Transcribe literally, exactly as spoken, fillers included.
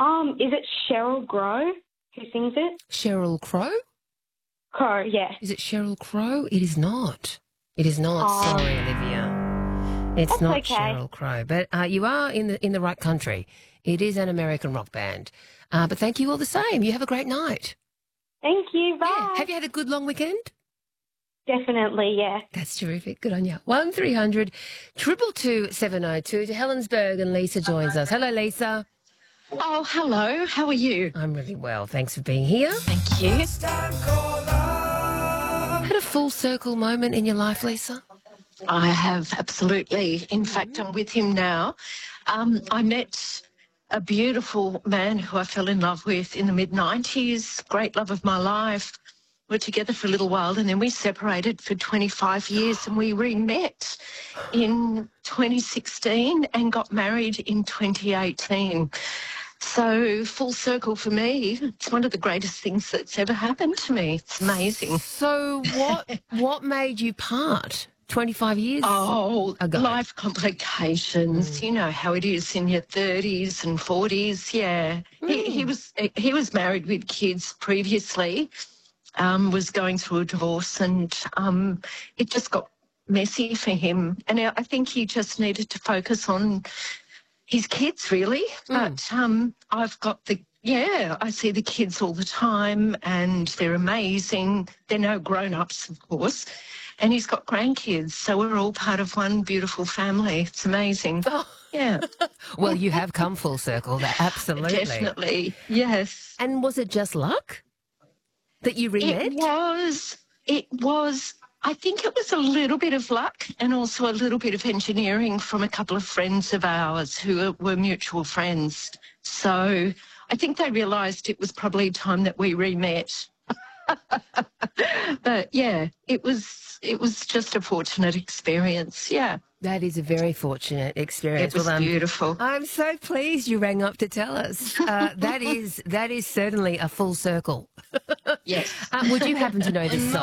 Um, is it Sheryl Crow who sings it? Sheryl Crow? Crow, yeah. Is it Sheryl Crow? It is not. It is not. Oh. Sorry, Olivia. It's That's not okay. Sheryl Crow, but uh, you are in the in the right country. It is an American rock band. Uh, but thank you all the same. You have a great night. Thank you. Bye. Yeah. Have you had a good long weekend? Definitely, yeah. That's terrific. Good on you. One three hundred triple two seven oh two to Helensburgh, and Lisa joins us. Hello, Lisa. Oh, hello. How are you? I'm really well. Thanks for being here. Thank you. Had a full circle moment in your life, Lisa? I have, absolutely. In fact, I'm with him now. Um, I met a beautiful man who I fell in love with in the mid nineties, great love of my life. We were together for a little while and then we separated for twenty-five years and we re-met in twenty sixteen and got married in twenty eighteen. So full circle for me. It's one of the greatest things that's ever happened to me. It's amazing. So what what made you part twenty-five years Oh, ago? life complications. Mm. You know how it is in your thirties and forties. Yeah. Mm. He, he was he was married with kids previously, um, was going through a divorce, and um, it just got messy for him. And I I think he just needed to focus on his kids, really. Mm. But um, I've got the, yeah, I see the kids all the time and they're amazing. They're no grown-ups, of course. And he's got grandkids, so we're all part of one beautiful family. It's amazing. Oh. Yeah. Well, you have come full circle, that absolutely. Definitely, yes. And was it just luck that you re-met? It was, it was... I think it was a little bit of luck and also a little bit of engineering from a couple of friends of ours who were mutual friends. So I think they realised it was probably time that we re-met. But, yeah, it was it was just a fortunate experience, yeah. That is a very fortunate experience. It was well, um, beautiful. I'm so pleased you rang up to tell us. Uh, that is that is certainly a full circle. Yes. Uh, would you happen to know this song?